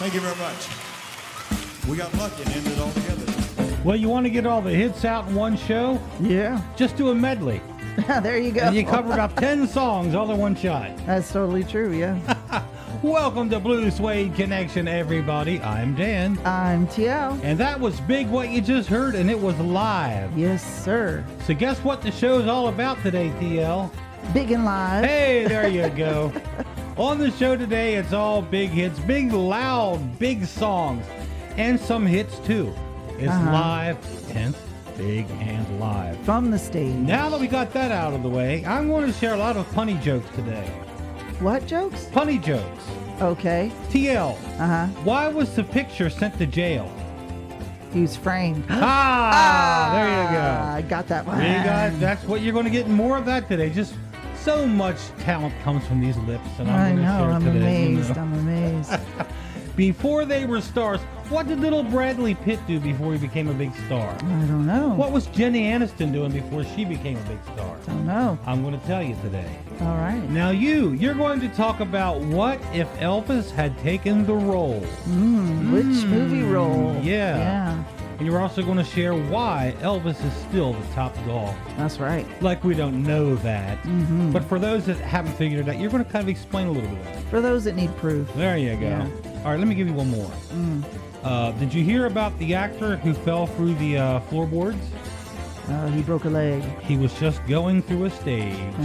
Thank you very much. We got lucky and ended it all together. Well, you want to get all the hits out in one show? Yeah. Just do a medley. There you go. And you cover about 10 songs all in one shot. That's totally true, yeah. Welcome to Blue Suede Connection, everybody. I'm Dan. I'm TL. And that was big what you just heard, and it was live. Yes, sir. So guess what the show's all about today, TL? Big and live. Hey, there you go. On the show today, it's all big hits, big, loud, big songs, and some hits, too. It's live, tense, big, and live. From the stage. Now that we got that out of the way, I'm going to share a lot of punny jokes today. What jokes? Punny jokes. Okay. TL, Uh-huh. why was the picture sent to jail? He was framed. There you go. I got that one. That's what you're going to get more of that today. Just so much talent comes from these lips, and I I'm going to know. share I'm today. amazed. I'm amazed. Before they were stars, what did little Bradley Pitt do before he became a big star? I don't know. What was Jenny Aniston doing before she became a big star? I don't know. I'm going to tell you today. All right. Now you're going to talk about what if Elvis had taken the role. Which movie role? Yeah. Yeah. And you're also going to share why Elvis is still the top dog. That's right. Like we don't know that. But for those that haven't figured it out, you're going to kind of explain a little bit of it. For those that need proof. There you go. Yeah. All right, let me give you one more. Did you hear about the actor who fell through the floorboards? He broke a leg. He was just going through a stage.